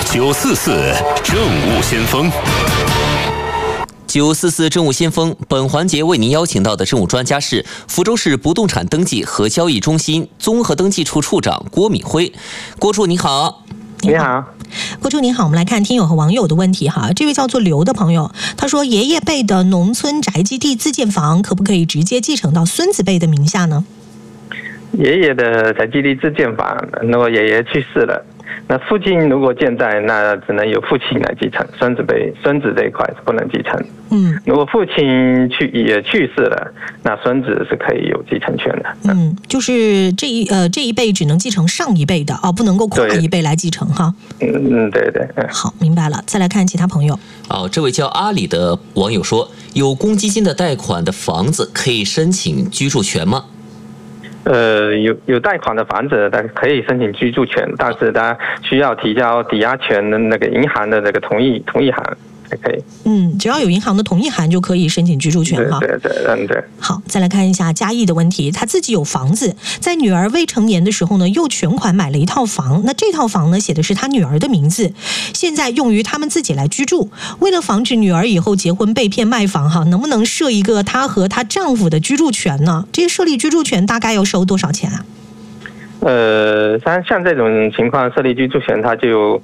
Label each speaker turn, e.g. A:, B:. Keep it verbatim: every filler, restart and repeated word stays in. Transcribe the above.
A: 九四四政务先锋。
B: 九四四政务先锋，本环节为您邀请到的政务专家是福州市不动产登记和交易中心综合登记处处长郭敏辉。郭处你好。
C: 你好，
D: 郭处您好，我们来看听友和网友的问题哈。这位叫做刘的朋友，他说爷爷辈的农村宅基地自建房可不可以直接继承到孙子辈的名下呢？
C: 爷爷的宅基地自建房，如果爷爷去世了，那父亲如果健在，那只能由父亲来继承，孙子辈孙子这一块是不能继承。嗯，如果父亲去也去世了，那孙子是可以有继承权的。
D: 嗯，就是这一呃这一辈只能继承上一辈的哦，不能够跨一辈来继承哈。
C: 嗯嗯，对对。嗯、
D: 好，明白了。再来看其他朋友。
B: 哦，这位叫阿里的网友说，有公积金的贷款的房子可以申请居住权吗？
C: 呃，有有贷款的房子，它可以申请居住权，但是它需要提交抵押权的那个银行的那个同意同意函才可以。
D: 嗯，只要有银行的同意函就可以申请居住权哈。
C: 对对对，嗯对。
D: 好，再来看一下嘉义的问题，他自己有房子，在女儿未成年的时候呢，又全款买了一套房，那这套房呢写的是他女儿的名字，现在用于他们自己来居住。为了防止女儿以后结婚被骗卖房哈，能不能设一个她和她丈夫的居住权呢？这些设立居住权大概要收多少钱啊？
C: 呃，像像这种情况设立居住权，它就